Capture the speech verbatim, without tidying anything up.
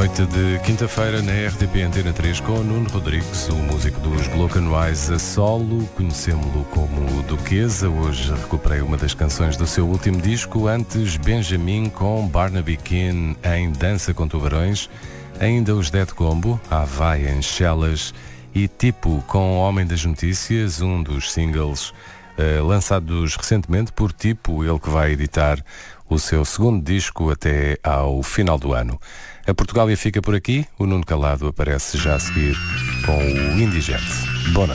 Noite de quinta-feira na R T P Antena três com Nuno Rodrigues, o músico dos Glockenwise a solo. Conhecemos-lo como Duquesa. Hoje recuperei uma das canções do seu último disco. Antes, Benjamin com Barnaby Keane em Dança com Tubarões. Ainda os Dead Combo, Havaí em Chelas e Tipo com Homem das Notícias, um dos singles uh, lançados recentemente por Tipo, ele que vai editar o seu segundo disco até ao final do ano. A Portugália fica por aqui, o Nuno Calado aparece já a seguir com o Indigente. Boa noite.